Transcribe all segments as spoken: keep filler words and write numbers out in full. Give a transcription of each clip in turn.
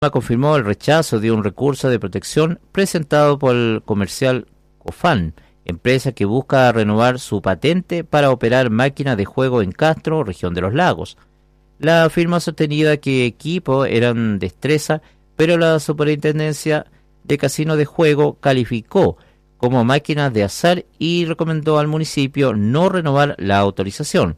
confirmó el rechazo de un recurso de protección presentado por el comercial Cofán, empresa que busca renovar su patente para operar máquinas de juego en Castro, región de los Lagos. La firma sostenía que equipos eran destreza, pero la Superintendencia de Casinos de Juego calificó como máquinas de azar y recomendó al municipio no renovar la autorización.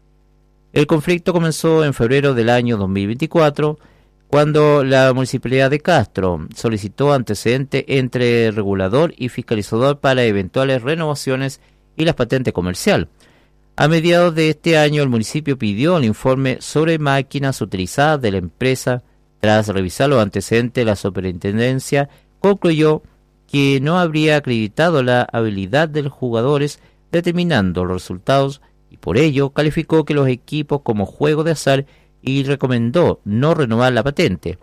El conflicto comenzó en febrero del año dos mil veinticuatro, cuando la Municipalidad de Castro solicitó antecedentes entre regulador y fiscalizador para eventuales renovaciones y las patentes comercial. A mediados de este año, el municipio pidió el informe sobre máquinas utilizadas de la empresa. Tras revisar los antecedentes, la superintendencia concluyó que no habría acreditado la habilidad de los jugadores, determinando los resultados, y por ello calificó que los equipos como juego de azar y recomendó no renovar la patente.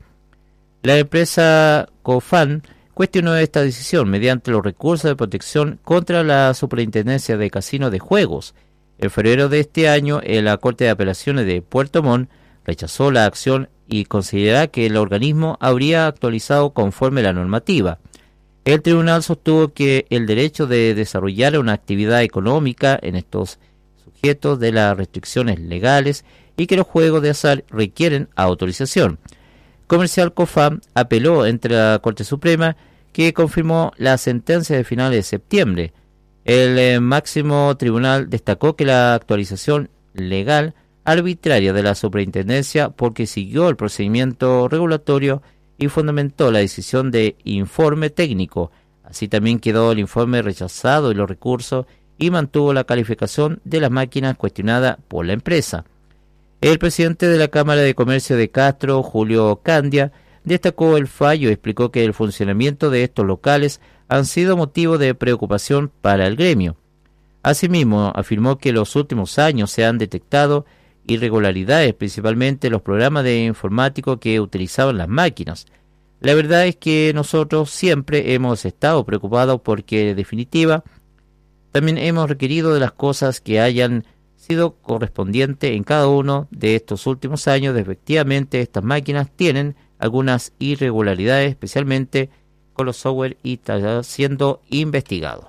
La empresa Cofán cuestionó esta decisión mediante los recursos de protección contra la Superintendencia de Casinos de Juegos. En febrero de este año, la Corte de Apelaciones de Puerto Montt rechazó la acción y considera que el organismo habría actualizado conforme la normativa. El tribunal sostuvo que el derecho de desarrollar una actividad económica en estos sujetos de las restricciones legales y que los juegos de azar requieren autorización. Comercial Cofán apeló entre la Corte Suprema, que confirmó la sentencia de finales de septiembre. El eh, máximo tribunal destacó que la actualización legal arbitraria de la superintendencia porque siguió el procedimiento regulatorio y fundamentó la decisión de informe técnico. Así también quedó el informe rechazado y los recursos y mantuvo la calificación de las máquinas cuestionada por la empresa. El presidente de la Cámara de Comercio de Castro, Julio Candia, destacó el fallo y explicó que el funcionamiento de estos locales han sido motivo de preocupación para el gremio. Asimismo, afirmó que en los últimos años se han detectado irregularidades, principalmente en los programas de informático que utilizaban las máquinas. La verdad es que nosotros siempre hemos estado preocupados porque, en definitiva, también hemos requerido de las cosas que hayan sido correspondientes en cada uno de estos últimos años. Efectivamente, estas máquinas tienen algunas irregularidades, especialmente con los software, y está siendo investigado.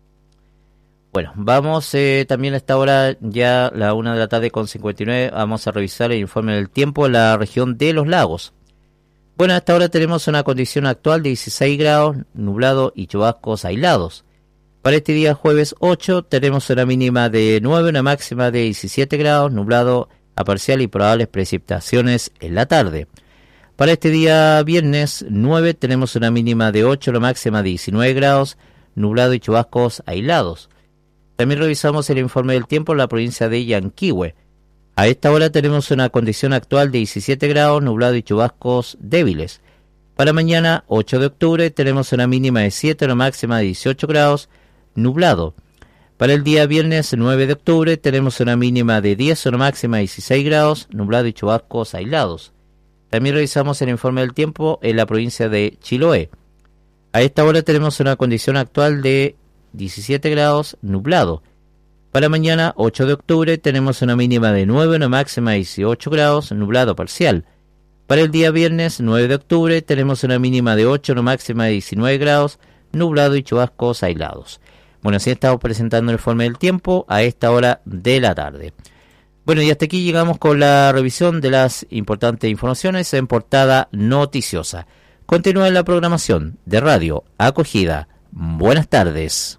Bueno, vamos eh, también a esta hora, ya la una de la tarde con cincuenta y nueve, vamos a revisar el informe del tiempo en la región de los lagos. Bueno, a esta hora tenemos una condición actual de dieciséis grados, nublado y chubascos aislados. Para este día jueves ocho tenemos una mínima de nueve, una máxima de diecisiete grados, nublado a parcial y probables precipitaciones en la tarde. Para este día viernes nueve tenemos una mínima de ocho, una máxima de diecinueve grados, nublado y chubascos aislados. También revisamos el informe del tiempo en la provincia de Yanquihue. A esta hora tenemos una condición actual de diecisiete grados, nublado y chubascos débiles. Para mañana ocho de octubre tenemos una mínima de siete, una máxima de dieciocho grados, nublado. Para el día viernes nueve de octubre tenemos una mínima de diez, una máxima de dieciséis grados, nublado y chubascos aislados. También revisamos el informe del tiempo en la provincia de Chiloé. A esta hora tenemos una condición actual de diecisiete grados, nublado. Para mañana ocho de octubre tenemos una mínima de nueve, una máxima de dieciocho grados, nublado parcial. Para el día viernes nueve de octubre tenemos una mínima de ocho, una máxima de diecinueve grados, nublado y chubascos aislados. Bueno, así estamos presentando el informe del tiempo a esta hora de la tarde. Bueno, y hasta aquí llegamos con la revisión de las importantes informaciones en Portada Noticiosa. Continúa en la programación de Radio Acogida. Buenas tardes.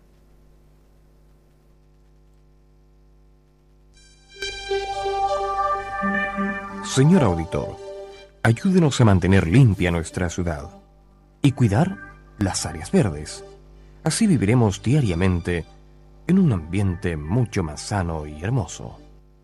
Señor auditor, ayúdenos a mantener limpia nuestra ciudad y cuidar las áreas verdes. Así viviremos diariamente en un ambiente mucho más sano y hermoso.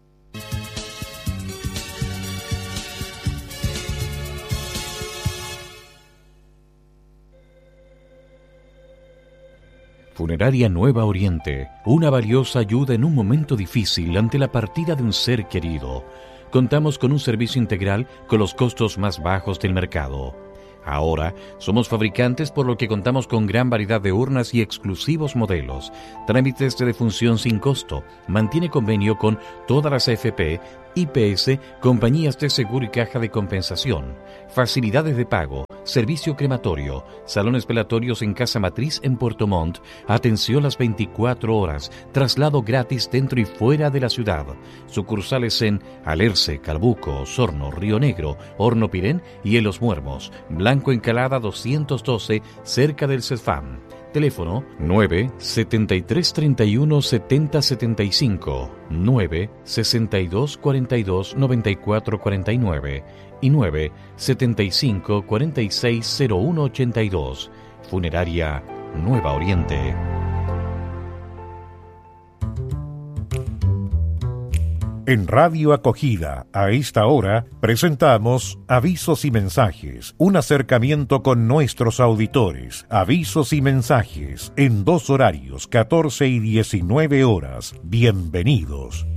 Funeraria Nueva Oriente, una valiosa ayuda en un momento difícil ante la partida de un ser querido. Contamos con un servicio integral con los costos más bajos del mercado. Ahora somos fabricantes, por lo que contamos con gran variedad de urnas y exclusivos modelos. Trámites de defunción sin costo. Mantiene convenio con todas las A F P, I P S, compañías de seguro y caja de compensación. Facilidades de pago, servicio crematorio, salones velatorios en Casa Matriz en Puerto Montt, atención las veinticuatro horas, traslado gratis dentro y fuera de la ciudad. Sucursales en Alerce, Calbuco, Osorno, Río Negro, Horno Pirén y en Los Muermos. Blanco Encalada doscientos doce, cerca del CEFAM. Teléfono nueve setenta y tres treinta y uno setenta setenta y cinco, nueve sesenta y dos cuarenta y dos noventa y cuatro cuarenta y nueve y nueve setenta y cinco cuarenta y seis cero uno ochenta y dos. Funeraria Nueva Oriente. En Radio Acogida, a esta hora, presentamos Avisos y Mensajes, un acercamiento con nuestros auditores. Avisos y mensajes, en dos horarios, catorce y diecinueve horas. Bienvenidos.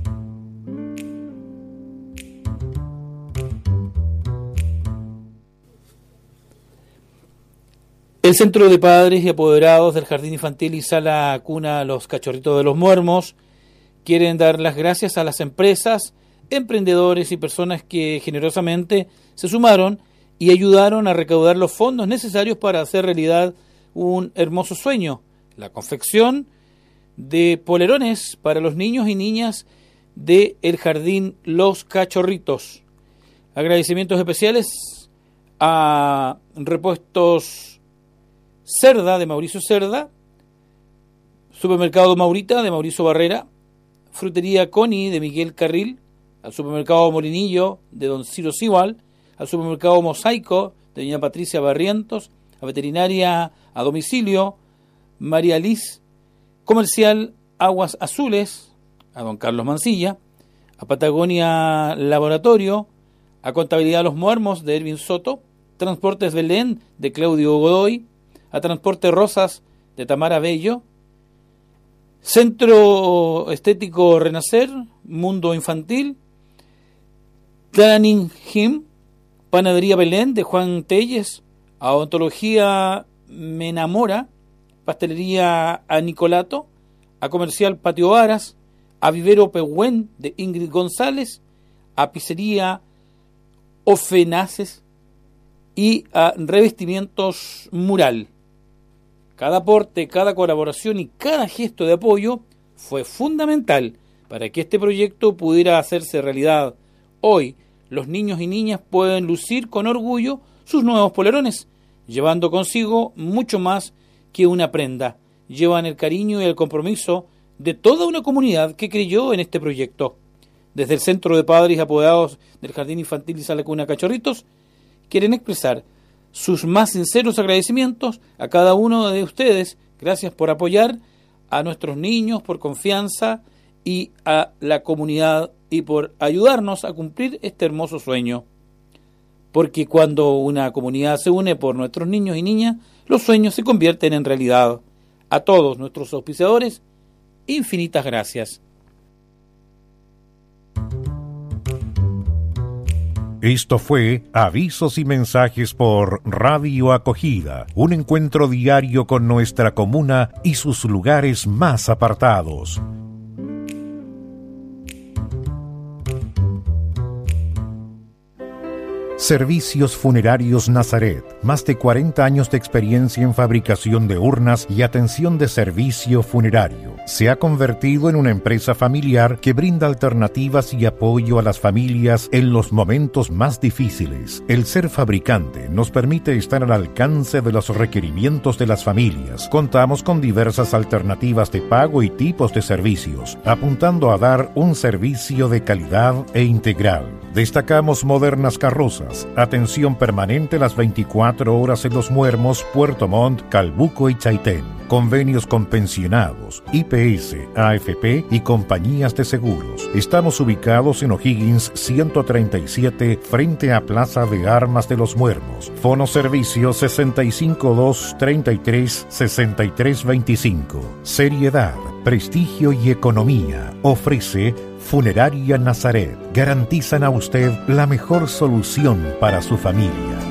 El Centro de Padres y Apoderados del Jardín Infantil y Sala Cuna Los Cachorritos de los Muermos quieren dar las gracias a las empresas, emprendedores y personas que generosamente se sumaron y ayudaron a recaudar los fondos necesarios para hacer realidad un hermoso sueño, la confección de polerones para los niños y niñas del Jardín Los Cachorritos. Agradecimientos especiales a Repuestos Cerda de Mauricio Cerda, Supermercado Maurita de Mauricio Barrera, Frutería Coni de Miguel Carril, al Supermercado Molinillo de Don Ciro Sigual, al Supermercado Mosaico de Doña Patricia Barrientos, a Veterinaria a Domicilio María Liz, Comercial Aguas Azules, a Don Carlos Mancilla, a Patagonia Laboratorio, a Contabilidad Los Muermos de Erwin Soto, Transportes Belén de Claudio Godoy, a Transporte Rosas de Tamara Bello, Centro Estético Renacer, Mundo Infantil, Tanning Him, Panadería Belén de Juan Telles, a Odontología Me Enamora, Pastelería a Nicolato, a Comercial Patio Aras, a Vivero Pehuen de Ingrid González, a Pizzería Ofenaces y a Revestimientos Mural. Cada aporte, cada colaboración y cada gesto de apoyo fue fundamental para que este proyecto pudiera hacerse realidad. Hoy, los niños y niñas pueden lucir con orgullo sus nuevos polerones, llevando consigo mucho más que una prenda. Llevan el cariño y el compromiso de toda una comunidad que creyó en este proyecto. Desde el Centro de Padres y Apoderados del Jardín Infantil y Sala Cuna Cachorritos, quieren expresar sus más sinceros agradecimientos a cada uno de ustedes. Gracias por apoyar a nuestros niños, por confianza y a la comunidad y por ayudarnos a cumplir este hermoso sueño. Porque cuando una comunidad se une por nuestros niños y niñas, los sueños se convierten en realidad. A todos nuestros auspiciadores, infinitas gracias. Esto fue Avisos y Mensajes por Radio Acogida, un encuentro diario con nuestra comuna y sus lugares más apartados. Servicios Funerarios Nazaret. Más de cuarenta años de experiencia en fabricación de urnas y atención de servicio funerario. Se ha convertido en una empresa familiar que brinda alternativas y apoyo a las familias en los momentos más difíciles. El ser fabricante nos permite estar al alcance de los requerimientos de las familias. Contamos con diversas alternativas de pago y tipos de servicios, apuntando a dar un servicio de calidad e integral. Destacamos modernas carrozas, atención permanente las veinticuatro horas en Los Muermos, Puerto Montt, Calbuco y Chaitén. Convenios con pensionados, I P S, A F P y compañías de seguros. Estamos ubicados en O'Higgins ciento treinta y siete, frente a Plaza de Armas de Los Muermos. Fono servicio sesenta y cinco dos treinta y tres sesenta y tres veinticinco. Seriedad, prestigio y economía. Ofrece Funeraria Nazaret. Garantizan a usted la mejor solución para su familia.